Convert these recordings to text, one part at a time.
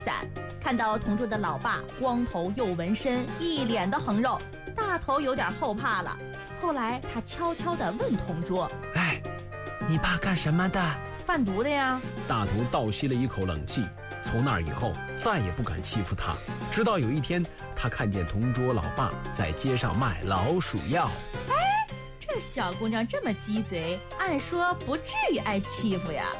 伞，看到同桌的老爸光头又纹身，一脸的横肉，大头有点后怕了。后来他悄悄地问同桌：“ 哎，你爸干什么的？”“ 贩毒的呀。” 大头倒吸了一口冷气，从那以后再也不敢欺负他。直到有一天，他看见同桌老爸在街上卖老鼠药。 这小姑娘这么鸡贼，按说不至于挨欺负呀。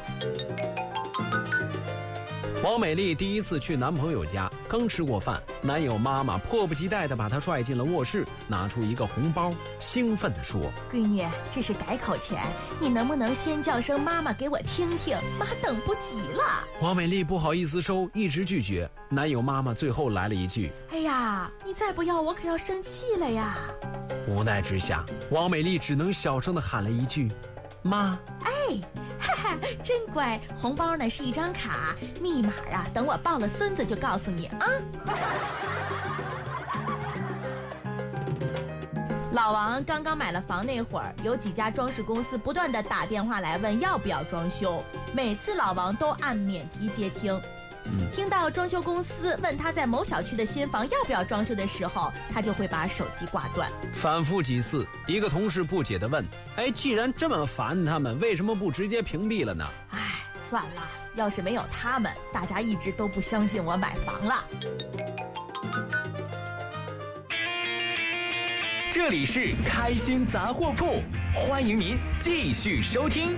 王美丽第一次去男朋友家，刚吃过饭，男友妈妈迫不及待地把她拽进了卧室，拿出一个红包，兴奋地说：“ 闺女，这是改口钱，你能不能先叫声妈妈给我听听？妈等不及了。” 王美丽不好意思收，一直拒绝。男友妈妈最后来了一句：“ 哎呀，你再不要我可要生气了呀！” 无奈之下，王美丽只能小声地喊了一句：“妈。” 哈哈，真乖！红包呢是一张卡，密码啊，等我抱了孙子就告诉你啊。老王刚刚买了房那会儿，有几家装饰公司不断的打电话来问要不要装修，每次老王都按免提接听。听到装修公司问他在某小区的新房要不要装修的时候，他就会把手机挂断。 反复几次，一个同事不解地问：“既然这么烦他们，为什么不直接屏蔽了呢？” 算了，要是没有他们，大家一直都不相信我买房了。 这里是开心杂货铺，欢迎您继续收听。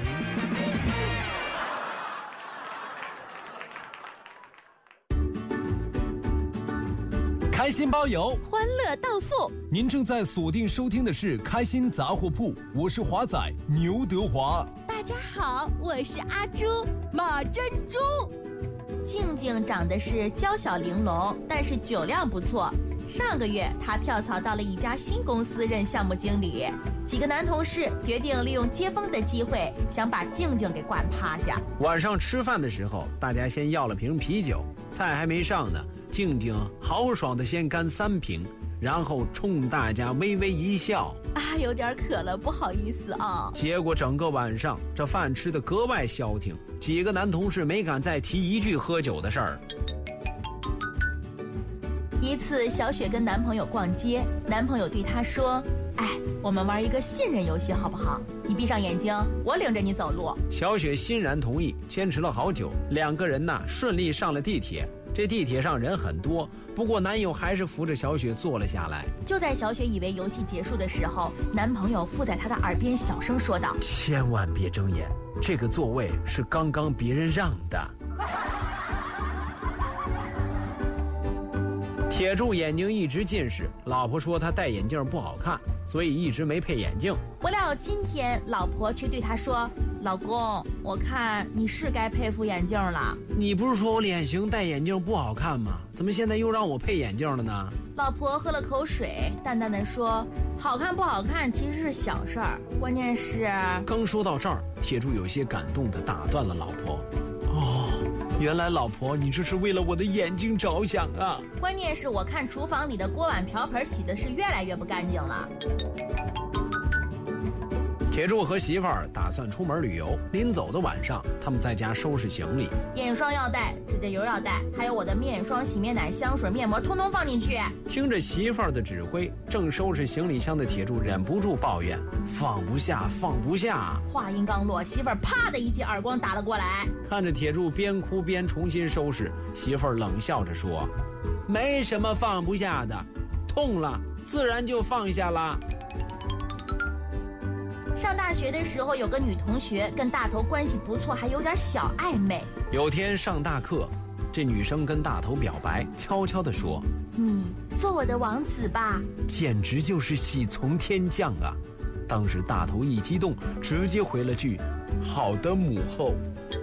开心包邮， 欢乐到付。 您正在锁定收听的是开心杂货铺，我是华仔牛德华。 大家好，我是阿朱马珍珠。静静长得是娇小玲珑，但是酒量不错。上个月她跳槽到了一家新公司任项目经理，几个男同事决定利用接风的机会，想把静静给灌趴下。 晚上吃饭的时候，大家先要了瓶啤酒，菜还没上呢，静豪爽的先干3瓶，然后冲大家微微一笑：“ 有点渴了，不好意思啊。” 结果整个晚上这饭吃得格外消停，几个男同事没敢再提一句喝酒的事儿。 一次，小雪跟男朋友逛街，男朋友对她说：“我们玩一个信任游戏好不好？你闭上眼睛，我领着你走路。” 小雪欣然同意，坚持了好久，2个人顺利上了地铁。这地铁上人很多，不过男友还是扶着小雪坐了下来。 就在小雪以为游戏结束的时候，男朋友附在她的耳边小声说道：“ 千万别睁眼，这个座位是刚刚别人让的。”铁柱眼睛一直近视，老婆说他戴眼镜不好看，所以一直没配眼镜。 不料今天老婆却对他说：“老公，我看你是该配副眼镜了。”“ 你不是说我脸型戴眼镜不好看吗？怎么现在又让我配眼镜了呢？” 老婆喝了口水，淡淡的说：“好看不好看其实是小事儿，关键是……” 刚说到这儿，铁柱有些感动地打断了老婆：“原来老婆你这是为了我的眼睛着想啊！ 关键是我看厨房里的锅碗瓢盆洗的是越来越不干净了。” 铁柱和媳妇儿打算出门旅游，临走的晚上，他们在家收拾行李。 眼霜要带，指甲油要带，还有我的面霜、洗面奶、香水、面膜，通通放进去。 听着媳妇儿的指挥，正收拾行李箱的铁柱忍不住抱怨：“放不下，放不下。” 话音刚落，媳妇儿啪的一记耳光打了过来。 看着铁柱边哭边重新收拾，媳妇儿冷笑着说：“没什么放不下的，痛了自然就放下了。” 上大学的时候，有个女同学跟大头关系不错，还有点小暧昧。 有天上大课，这女生跟大头表白，悄悄地说：“ 你做我的王子吧。” 简直就是喜从天降啊！当时大头一激动，直接回了句：“好的，母后。”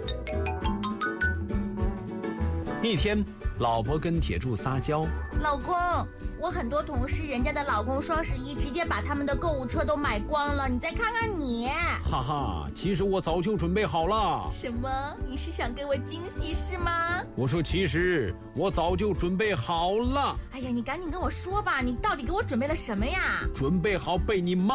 一天，老婆跟铁柱撒娇：“ 老公，我很多同事人家的老公双11直接把他们的购物车都买光了，你再看看你。” 哈哈，其实我早就准备好了。 什么？你是想给我惊喜是吗？ 我说其实我早就准备好了。 哎呀，你赶紧跟我说吧，你到底给我准备了什么呀？ 准备好被你妈